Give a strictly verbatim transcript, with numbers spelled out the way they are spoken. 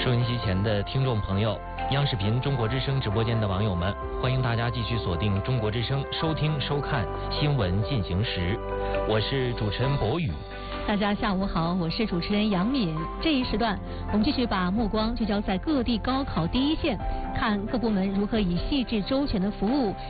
收音机前的听众朋友，央视频中国之声直播间的网友们，欢迎大家继续锁定中国之声，收听收看新闻进行时。我是主持人博宇。 大家下午好，我是主持人杨敏。这一时段，我们继续把目光聚焦在各地高考第一线，看各部门如何以细致周全的服务，